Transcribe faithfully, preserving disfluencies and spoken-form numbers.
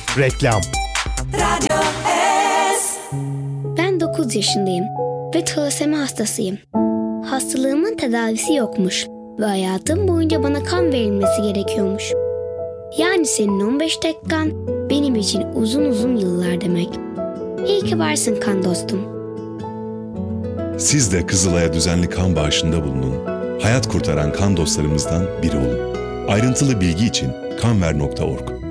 Reklam. Radyo S. Ben dokuz yaşındayım ve talasemi hastasıyım. Hastalığımın tedavisi yokmuş ve hayatım boyunca bana kan verilmesi gerekiyormuş. Yani senin on beş dakikan benim için uzun uzun yıllar demek. İyi ki varsın kan dostum. Siz de Kızılay'a düzenli kan bağışında bulunun. Hayat kurtaran kan dostlarımızdan biri olun. Ayrıntılı bilgi için kanver nokta org.